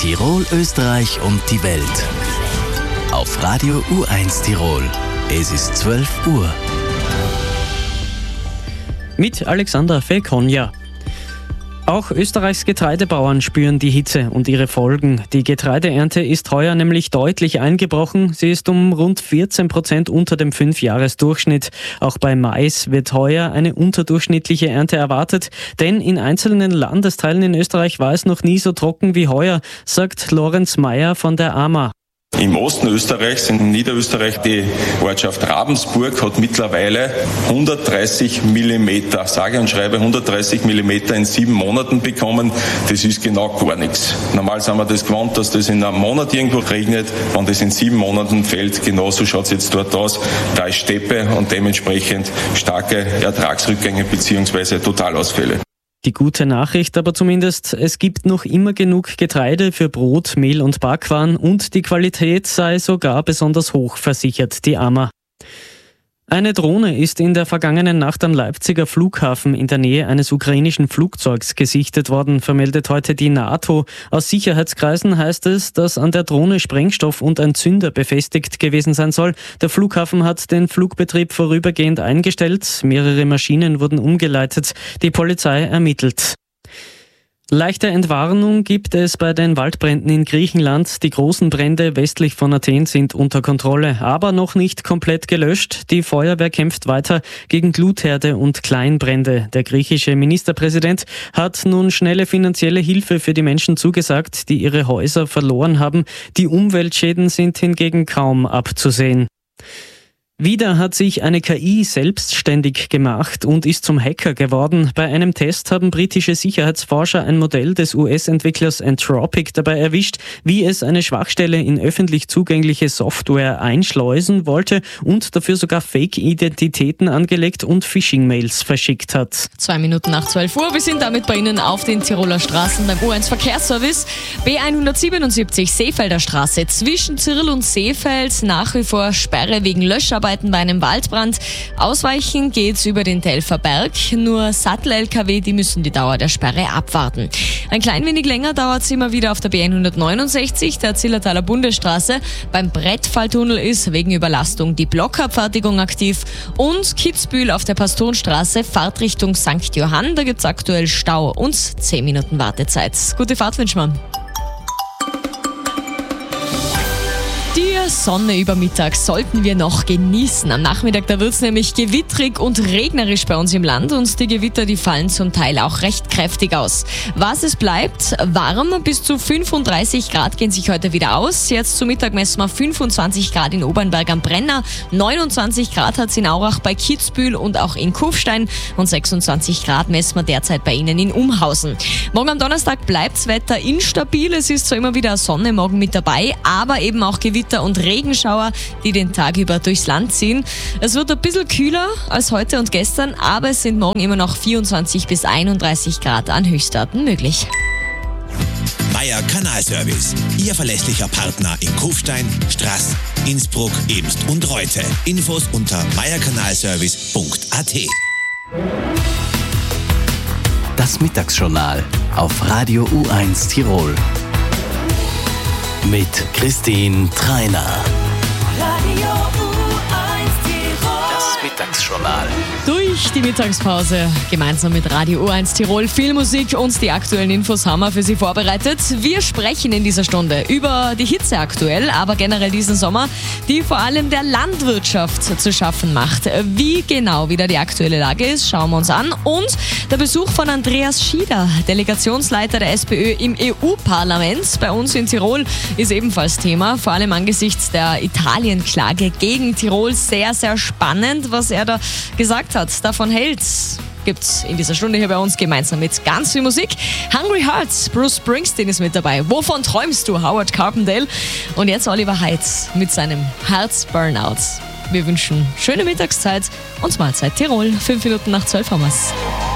Tirol, Österreich und die Welt. Auf Radio U1 Tirol. Es ist 12 Uhr. Mit Alexander Felkonja. Auch Österreichs Getreidebauern spüren die Hitze und ihre Folgen. Die Getreideernte ist heuer nämlich deutlich eingebrochen. Sie ist um rund 14% unter dem 5-Jahres-Durchschnitt. Auch bei Mais wird heuer eine unterdurchschnittliche Ernte erwartet. Denn in einzelnen Landesteilen in Österreich war es noch nie so trocken wie heuer, sagt Lorenz Meyer von der AMA. Im Osten Österreichs, in Niederösterreich, die Ortschaft Ravensburg hat mittlerweile 130 Millimeter, sage und schreibe 130 Millimeter in 7 Monaten bekommen. Das ist genau gar nichts. Normal sind wir das gewohnt, dass das in einem Monat irgendwo regnet. Wenn das in 7 Monaten fällt, genauso schaut es jetzt dort aus. Da ist Steppe und dementsprechend starke Ertragsrückgänge bzw. Totalausfälle. Die gute Nachricht aber zumindest, es gibt noch immer genug Getreide für Brot, Mehl und Backwaren und die Qualität sei sogar besonders hoch, versichert die AMA. Eine Drohne ist in der vergangenen Nacht am Leipziger Flughafen in der Nähe eines ukrainischen Flugzeugs gesichtet worden, vermeldet heute die NATO. Aus Sicherheitskreisen heißt es, dass an der Drohne Sprengstoff und ein Zünder befestigt gewesen sein soll. Der Flughafen hat den Flugbetrieb vorübergehend eingestellt. Mehrere Maschinen wurden umgeleitet. Die Polizei ermittelt. Leichte Entwarnung gibt es bei den Waldbränden in Griechenland. Die großen Brände westlich von Athen sind unter Kontrolle, aber noch nicht komplett gelöscht. Die Feuerwehr kämpft weiter gegen Glutherde und Kleinbrände. Der griechische Ministerpräsident hat nun schnelle finanzielle Hilfe für die Menschen zugesagt, die ihre Häuser verloren haben. Die Umweltschäden sind hingegen kaum abzusehen. Wieder hat sich eine KI selbstständig gemacht und ist zum Hacker geworden. Bei einem Test haben britische Sicherheitsforscher ein Modell des US-Entwicklers Anthropic dabei erwischt, wie es eine Schwachstelle in öffentlich zugängliche Software einschleusen wollte und dafür sogar Fake-Identitäten angelegt und Phishing-Mails verschickt hat. 2 Minuten nach 12 Uhr. Wir sind damit bei Ihnen auf den Tiroler Straßen beim U1 Verkehrsservice. B177 Seefelder Straße zwischen Zirl und Seefeld. Nach wie vor Sperre wegen Löscharbeiten bei einem Waldbrand. Ausweichen geht's über den Telfer Berg. Nur Sattel-LKW, die müssen die Dauer der Sperre abwarten. Ein klein wenig länger dauert's immer wieder auf der B169, der Zillertaler Bundesstraße. Beim Brettfalltunnel ist wegen Überlastung die Blockabfertigung aktiv. Und Kitzbühel auf der Pastorenstraße, Fahrtrichtung St. Johann. Da gibt's aktuell Stau und 10 Minuten Wartezeit. Gute Fahrt wünschen wir. Die Sonne über Mittag sollten wir noch genießen. Am Nachmittag, da wird es nämlich gewittrig und regnerisch bei uns im Land und die Gewitter, die fallen zum Teil auch recht kräftig aus. Was es bleibt, warm, bis zu 35 Grad gehen sich heute wieder aus. Jetzt zu Mittag messen wir 25 Grad in Obernberg am Brenner, 29 Grad hat es in Aurach bei Kitzbühel und auch in Kufstein und 26 Grad messen wir derzeit bei Ihnen in Umhausen. Morgen am Donnerstag bleibt das Wetter instabil. Es ist zwar immer wieder Sonne morgen mit dabei, aber eben auch Gewitter und Regenschauer, die den Tag über durchs Land ziehen. Es wird ein bisschen kühler als heute und gestern, aber es sind morgen immer noch 24 bis 31 Grad an Höchstwerten möglich. Meier Kanalservice, Ihr verlässlicher Partner in Kufstein, Straß, Innsbruck, Ebst und Reute. Infos unter meierkanalservice.at. Das Mittagsjournal auf Radio U1 Tirol. Mit Christine Treiner. Radio U1 Tirol. Das Mittagsjournal. Durch die Mittagspause gemeinsam mit Radio U1 Tirol. Viel Musik und die aktuellen Infos haben wir für Sie vorbereitet. Wir sprechen in dieser Stunde über die Hitze aktuell, aber generell diesen Sommer, die vor allem der Landwirtschaft zu schaffen macht. Wie genau wieder die aktuelle Lage ist, schauen wir uns an. Und der Besuch von Andreas Schieder, Delegationsleiter der SPÖ im EU-Parlament bei uns in Tirol, ist ebenfalls Thema. Vor allem angesichts der Italien-Klage gegen Tirol. Sehr, sehr spannend, was er da gesagt hat, davon hält. Gibt's in dieser Stunde hier bei uns gemeinsam mit ganz viel Musik. Hungry Hearts, Bruce Springsteen ist mit dabei. Wovon träumst du, Howard Carpendale? Und jetzt Oliver Heitz mit seinem Herz Burnout. Wir wünschen schöne Mittagszeit und Mahlzeit Tirol. 5 Minuten nach 12 haben wir's.